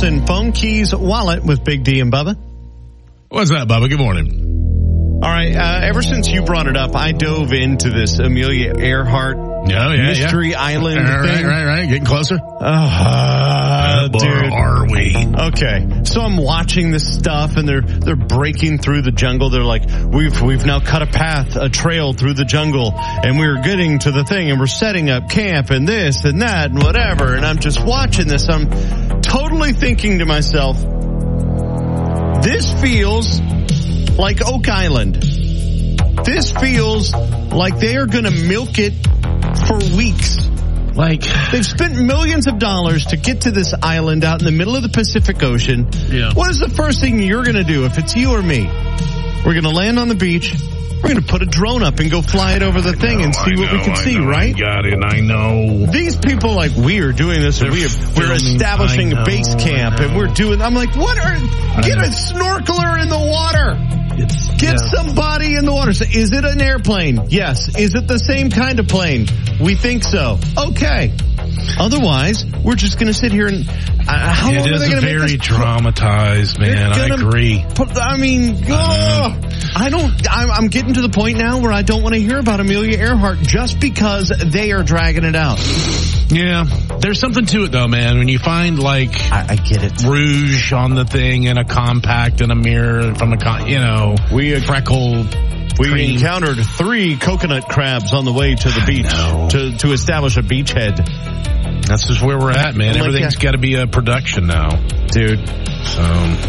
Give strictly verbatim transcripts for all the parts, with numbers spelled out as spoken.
Carlson, phone, keys, wallet with Big D and Bubba. What's that, Bubba? Good morning. All right. Uh, ever since you brought it up, I dove into this Amelia Earhart oh, yeah, Mystery yeah. Island right, thing. Right, right, right. Getting closer. Uh, Where dude. are we? Okay, so I'm watching this stuff, and they're they're breaking through the jungle. They're like, we've we've now cut a path, a trail through the jungle, and we're getting to the thing, and we're setting up camp, and this and that, and whatever. And I'm just watching this. I'm totally thinking to myself, this feels like Oak Island. This feels like they are going to milk it for weeks. Like, they've spent millions of dollars to get to this island out in the middle of the Pacific Ocean. Yeah. What is the first thing you're going to do if it's you or me? We're going to land on the beach. We're going to put a drone up and go fly it over the thing know, and see I what know, we can I see, know, right? I got it. I know. These people like, we are doing this, and we are, we're establishing a base camp, and we're doing, I'm like, what are, get a snorkeler in the water. It's, Get yeah. somebody in the water. So is it an airplane? Yes. Is it the same kind of plane? We think so. Okay. Otherwise, we're just going to sit here and uh, how it long are they going to make this? It is very dramatized, man. I agree. Put, I mean, oh, I don't. I'm, I'm getting to the point now where I don't want to hear about Amelia Earhart just because they are dragging it out. Yeah, there's something to it though, man. When you find like I, I get it, rouge on the thing and a compact and a mirror from a con- you know we uh, freckle. We cream. encountered three coconut crabs on the way to the beach to to establish a beachhead. That's just where we're at, man. Like Everything's got to be a production now, dude. So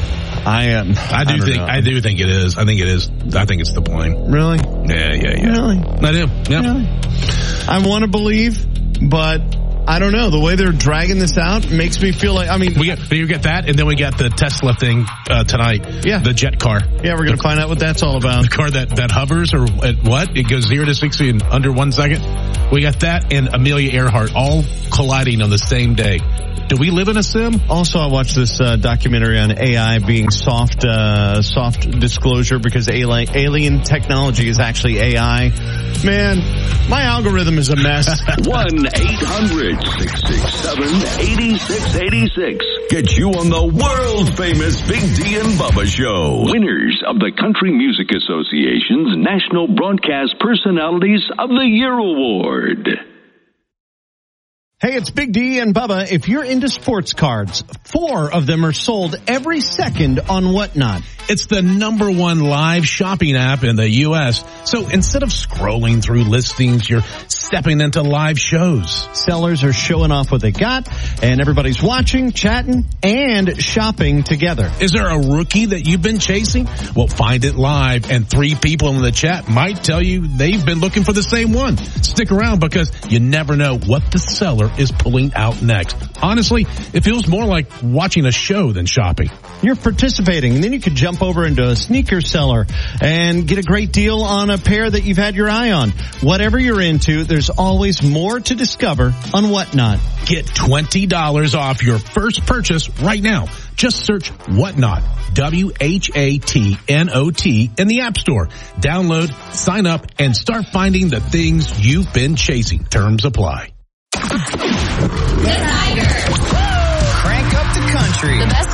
I am. Um, I do I think. Know. I do think it is. I think it is. I think it's the plane. Really? Yeah, yeah, yeah. Really? I do. Yeah. Really? I want to believe, but I don't know. The way they're dragging this out makes me feel like, I mean... we get, you get that, and then we got the Tesla thing uh, tonight. Yeah. The jet car. Yeah, we're going to find out what that's all about. The car that, that hovers, or at what? It goes zero to sixty in under one second. We got that and Amelia Earhart all colliding on the same day. Do we live in a sim? Also, I watched this uh, documentary on A I being soft, uh, soft disclosure because alien, alien technology is actually A I. Man, my algorithm is a mess. one eight hundred six six seven eight six eight six. Get you on the world famous Big D and Bubba Show. Winners of the Country Music Association's National Broadcast Personalities of the Year Award. Hey, it's Big D and Bubba. If you're into sports cards, four of them are sold every second on Whatnot. It's the number one live shopping app in the U S. So instead of scrolling through listings, you're stepping into live shows. Sellers are showing off what they got, and everybody's watching, chatting, and shopping together. Is there a rookie that you've been chasing? Well, find it live, and three people in the chat might tell you they've been looking for the same one. Stick around because you never know what the seller is pulling out next. Honestly, it feels more like watching a show than shopping. You're participating, and then you could jump over into a sneaker seller and get a great deal on a pair that you've had your eye on. Whatever you're into, there's always more to discover on Whatnot. Get twenty dollars off your first purchase right now. Just search Whatnot, W H A T N O T, in the App Store. Download, sign up, and start finding the things you've been chasing. Terms apply. The Tiger. Crank up the country. The best